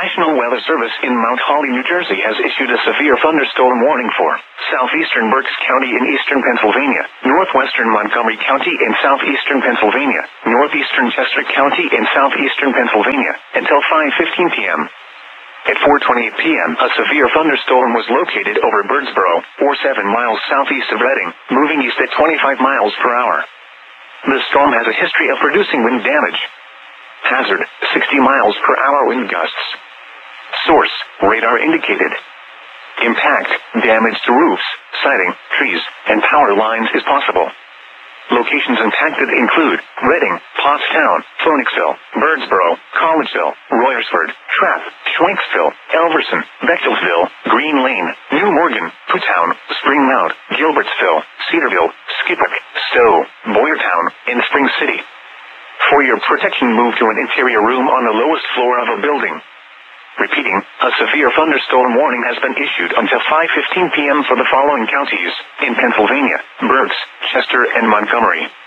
National Weather Service in Mount Holly, New Jersey has issued a severe thunderstorm warning for southeastern Berks County in eastern Pennsylvania, northwestern Montgomery County in southeastern Pennsylvania, northeastern Chester County in southeastern Pennsylvania, until 5:15 p.m. At 4:28 p.m., a severe thunderstorm was located over Birdsboro, or 7 miles southeast of Reading, moving east at 25 miles per hour. The storm has a history of producing wind damage. Hazard, 60 miles per hour wind gusts. Source, radar indicated. Impact, damage to roofs, siding, trees, and power lines is possible. Locations impacted include Reading, Pottstown, Phoenixville, Birdsboro, Collegeville, Royersford, Trapp, Schwenksville, Elverson, Bechtelsville, Green Lane, New Morgan, Putown, Spring Mount, Gilbertsville, Cedarville, Skippack, Stowe, Boyertown, and Spring City. For your protection, move to an interior room on the lowest floor of a building. Repeating, a severe thunderstorm warning has been issued until 5:15 p.m. for the following counties in Pennsylvania: Berks, Chester, and Montgomery.